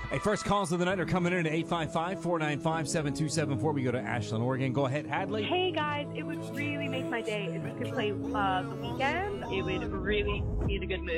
Hey, first calls of the night are coming in at 855-495-7274. We go to Ashland, Oregon. Go ahead, Hadley. Hey guys, it would really make my day if we could play The Weeknd. It would really be in a good mood.